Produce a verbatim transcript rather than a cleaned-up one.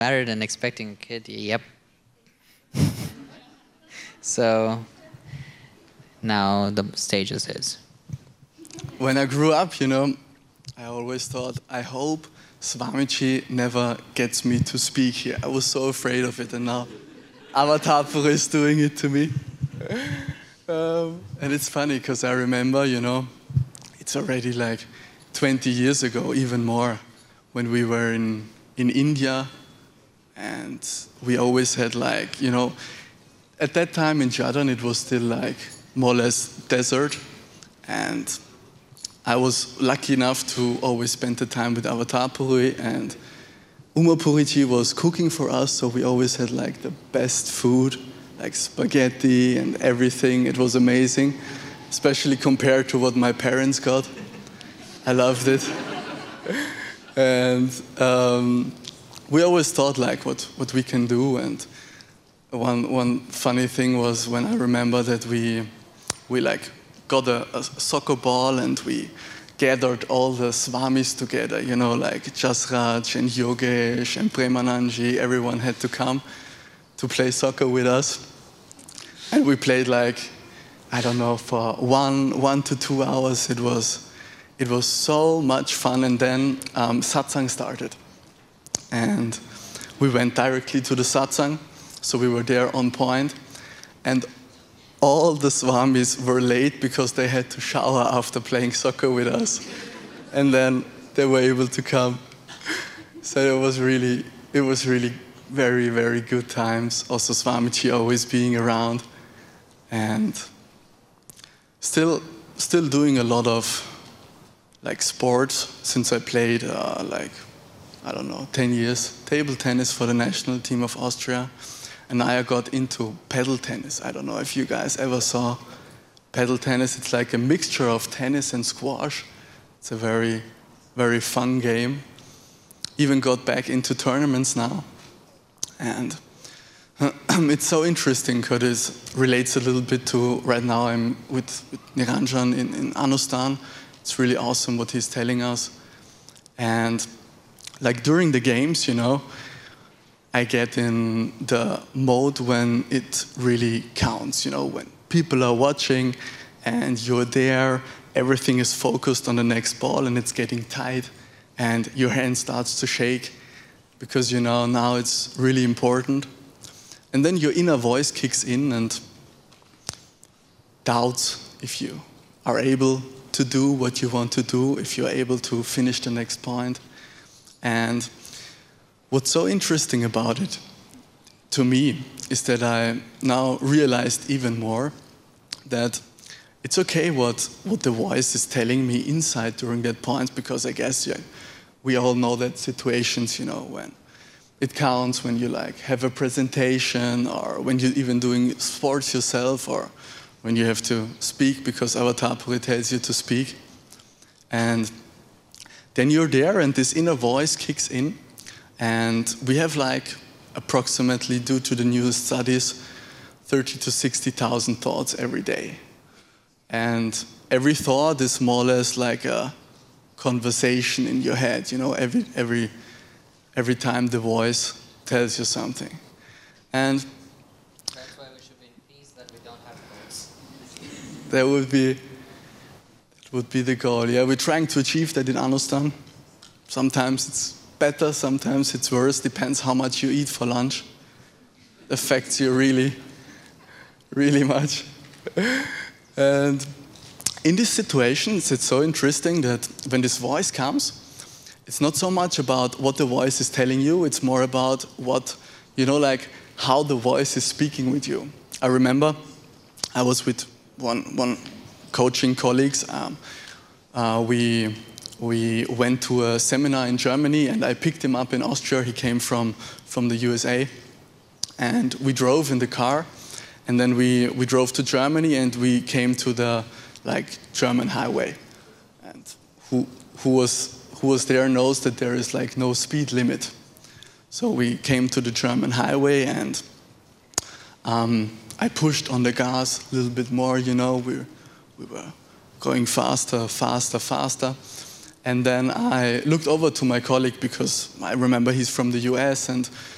Married and expecting a kid, yep. So now the stage is his. When I grew up, you know, I always thought, I hope Swamiji never gets me to speak here. I was so afraid of it, and now Avatapura is doing it to me. um, and it's funny, because I remember, you know, it's already like twenty years ago, even more, when we were in, in India, and we always had like, you know, at that time in Jadon it was still like more or less desert, and I was lucky enough to always spend the time with Avatapuri, and Uma Puriji was cooking for us, so we always had like the best food, like spaghetti and everything. It was amazing, especially compared to what my parents got. I loved it. and um, we always thought like what, what we can do, and one, one funny thing was when I remember that we, we like got a, a soccer ball and we gathered all the swamis together, you know, like Jasraj and Yogesh and Premananji, everyone had to come to play soccer with us. And we played like, I don't know, for one, one to two hours. It was, it was so much fun. And then um, satsang started. And we went directly to the satsang. So we were there on point. And all the swamis were late because they had to shower after playing soccer with us. And then they were able to come. So it was really, it was really very, very good times. Also Swamiji always being around. And still, still doing a lot of like sports since I played uh, like, I don't know, ten years. Table tennis for the national team of Austria. And now I got into paddle tennis. I don't know if you guys ever saw paddle tennis. It's like a mixture of tennis and squash. It's a very, very fun game. Even got back into tournaments now. And it's so interesting because it relates a little bit to right now I'm with, with Niranjan in, in Anustan. It's really awesome what he's telling us. And like during the games, you know, I get in the mode when it really counts, you know, when people are watching and you're there, everything is focused on the next ball and it's getting tight and your hand starts to shake because, you know, now it's really important. And then your inner voice kicks in and doubts if you are able to do what you want to do, if you're able to finish the next point. And what's so interesting about it, to me, is that I now realized even more that it's okay what, what the voice is telling me inside during that point, because I guess yeah, we all know that situations, you know, when it counts, when you like have a presentation, or when you're even doing sports yourself, or when you have to speak because Avatapuri tells you to speak. And then you're there and this inner voice kicks in. And we have like approximately, due to the newest studies, thirty to sixty thousand thoughts every day. And every thought is more or less like a conversation in your head, you know, every, every, every time the voice tells you something. And that's why we should be in peace, that we don't have thoughts. That would be, that would be the goal. Yeah, we're trying to achieve that in Anustan. Sometimes it's better, sometimes it's worse, depends how much you eat for lunch. Affects you really, really much. And in these situations, it's so interesting that when this voice comes, it's not so much about what the voice is telling you, it's more about what, you know, like how the voice is speaking with you. I remember I was with one, one coaching colleagues. Um, uh, we We went to a seminar in Germany and I picked him up in Austria. He came from, from the U S A. And we drove in the car. And then we, we drove to Germany and we came to the like German highway. And who, who, was, who was there knows that there is like no speed limit. So we came to the German highway and um, I pushed on the gas a little bit more, you know. We, we were going faster, faster, faster. And then I looked over to my colleague because I remember he's from the U S and